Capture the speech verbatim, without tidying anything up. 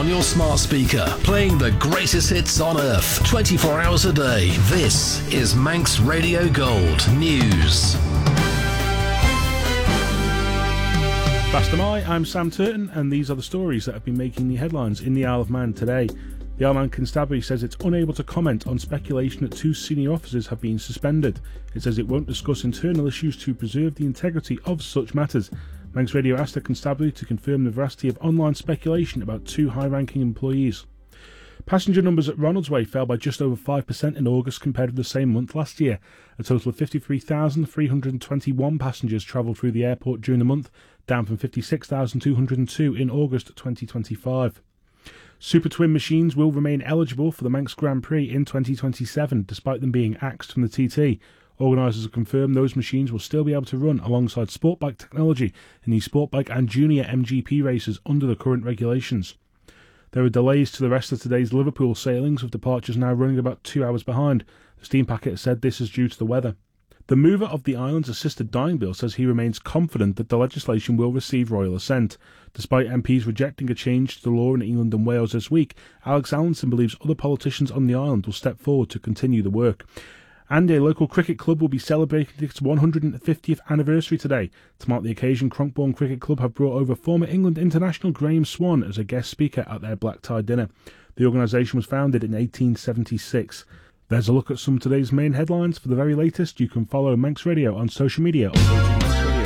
on your smart speaker, playing the greatest hits on earth, twenty-four hours a day. This is Manx Radio Gold News. Faster My, I'm Sam Turton, and these are the stories that have been making the headlines in the Isle of Man today. The Isle of Man Constabulary says it's unable to comment on speculation that two senior officers have been suspended. It says it won't discuss internal issues to preserve the integrity of such matters. Manx Radio asked the Constabulary to confirm the veracity of online speculation about two high-ranking employees. Passenger numbers at Ronaldsway fell by just over five percent in August compared with the same month last year. A total of fifty-three thousand three hundred twenty-one passengers travelled through the airport during the month, down from fifty-six thousand two hundred two in August twenty twenty-five. Super Twin machines will remain eligible for the Manx Grand Prix in twenty twenty-seven, despite them being axed from the T T. Organisers have confirmed those machines will still be able to run alongside sport bike technology in the sport bike and junior M G P races under the current regulations. There are delays to the rest of today's Liverpool sailings, with departures now running about two hours behind. The steam packet has said this is due to the weather. The mover of the island's assisted dying bill says he remains confident that the legislation will receive royal assent. Despite M Ps rejecting a change to the law in England and Wales this week, Alex Allinson believes other politicians on the island will step forward to continue the work. And a local cricket club will be celebrating its one hundred fiftieth anniversary today. To mark the occasion, Cronkbourne Cricket Club have brought over former England international Graham Swan as a guest speaker at their black tie dinner. The organisation was founded in eighteen seventy-six. There's a look at some of today's main headlines. For the very latest, you can follow Manx Radio on social media.